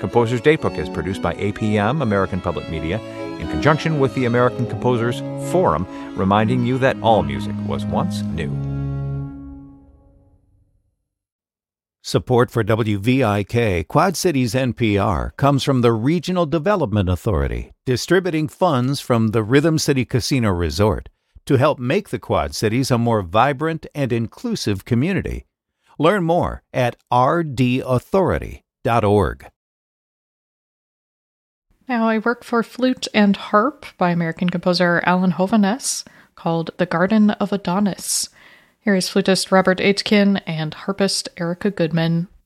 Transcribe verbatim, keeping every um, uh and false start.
Composer's Datebook is produced by A P M, American Public Media, in conjunction with the American Composers Forum, reminding you that all music was once new. Support for W V I K, Quad Cities N P R, comes from the Regional Development Authority, distributing funds from the Rhythm City Casino Resort to help make the Quad Cities a more vibrant and inclusive community. Learn more at r d authority dot org. Now I work for Flute and Harp by American composer Alan Hovhaness, called The Garden of Adonis. Here is flutist Robert Aitken and harpist Erica Goodman.